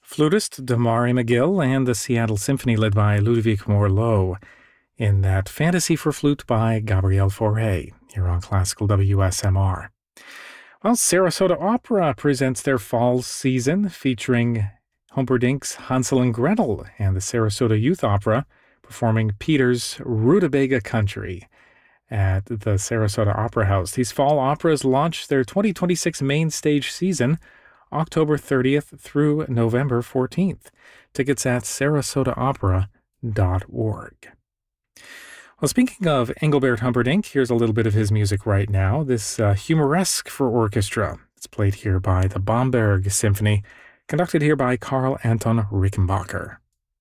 Flutist Damari McGill and the Seattle Symphony led by Ludovic Morlot in that Fantasy for Flute by Gabriel Fauré here on Classical WSMR. Well, Sarasota Opera presents their fall season featuring Humperdinck's Hansel and Gretel and the Sarasota Youth Opera performing Peter's Rutabaga Country at the Sarasota Opera House. These fall operas launch their 2026 main stage season October 30th through November 14th. Tickets at sarasotaopera.org. Well, speaking of Engelbert Humperdinck, here's a little bit of his music right now. This Humoresque for orchestra. It's played here by the Bamberg Symphony, conducted here by Karl Anton Rickenbacker.